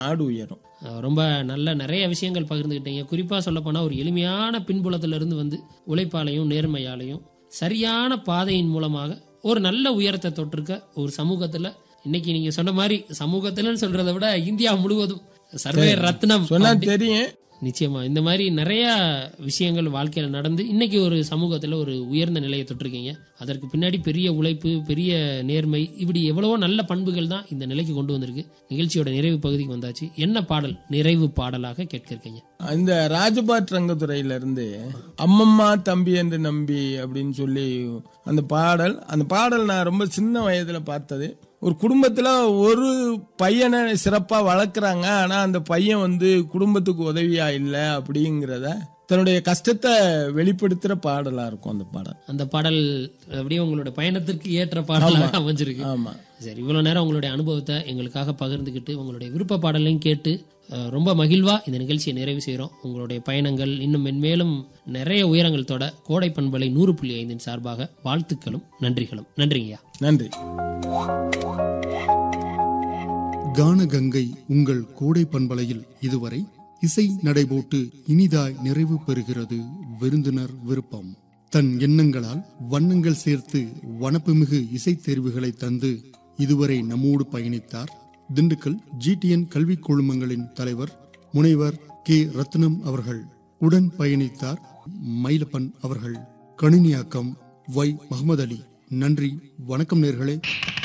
நாடு உயரும். ரொம்ப நல்ல நிறைய விஷயங்கள் பகிர்ந்துக்கிட்டீங்க. குறிப்பாக சொல்லப்போனால் ஒரு எளிமையான பின்புலத்திலிருந்து வந்து உழைப்பாலையும் நேர்மையாலையும் சரியான பாதையின் மூலமாக ஒரு நல்ல உயரத்தை தொட்டிருக்க ஒரு சமூகத்தில், இன்னைக்கு நீங்க சொன்ன மாதிரி சமூகத்துல சொல்றதை விட இந்தியா முழுவதும் சர்வே ரத்னம் சொன்னா தெரியும். நிச்சயமா இந்த மாதிரி நிறைய விஷயங்கள் வாழ்க்கையில நடந்து இன்னைக்கு ஒரு சமூகத்துல ஒரு உயர்ந்த நிலையை தொட்டிருக்கீங்க. அதற்கு பின்னாடி பெரிய உழைப்பு, பெரிய நேர்மை, இப்படி எவ்வளவோ நல்ல பண்புகள் தான் இந்த நிலைக்கு கொண்டு வந்திருக்கு. நிகழ்ச்சியோட நிறைவு பகுதிக்கு வந்தாச்சு. என்ன பாடல் நிறைவு பாடலாக கேட்க இருக்கீங்க? இந்த ராஜபாட் ரங்கத்துறையில இருந்து அம்மம்மா தம்பி என்று நம்பி அப்படின்னு சொல்லி அந்த பாடல் நான் ரொம்ப சின்ன வயதுல பார்த்தது. ஒரு குடும்பத்துல ஒரு பையனை சிறப்பா வளர்க்குறாங்க, ஆனா அந்த பையன் வந்து குடும்பத்துக்கு உதவியா இல்லை அப்படிங்கிறத தன்னுடைய கஷ்டத்தை வெளிப்படுத்துற பாடலா இருக்கும் அந்த பாடல். அப்படியே உங்களோட பயணத்திற்கு ஏற்ற பாடலாக அமைஞ்சிருக்கு. ஆமா. சரி, இவ்வளவு நேரம் உங்களுடைய அனுபவத்தை எங்களுக்காக பகிர்ந்துக்கிட்டு உங்களுடைய விருப்ப பாடலையும் கேட்டு ரொம்ப மகிழ்வா இந்த நிகழ்ச்சியை நிறைவு செய்கிறோம். உங்களுடைய பயணங்கள் இன்னும் மென்மேலும் நிறைய உயரங்கள் தொட கோடை பண்பலை 100.5 சார்பாக வாழ்த்துக்களும் நன்றிகளும். நன்றிங்கய்யா. நன்றி. கானகங்கை உங்கள் கோடை பண்பலையில் இதுவரை இசை நடைபோட்டு இனிதாய் நிறைவு பெறுகிறது விருந்தினர் விருப்பம். தன் எண்ணங்களால் வண்ணங்கள் சேர்த்து வனப்புமிகு இசை தேர்வுகளை தந்து இதுவரை நம்மோடு பயணித்தார் திண்டுக்கல் GTN கல்வி குழுமங்களின் தலைவர் முனைவர் K. ரத்னம் அவர்கள். உடன் பயணித்தார் மயிலப்பன் அவர்கள். கணினியாக்கம் Y. முகமது அலி. நன்றி, வணக்கம் நேயர்களே.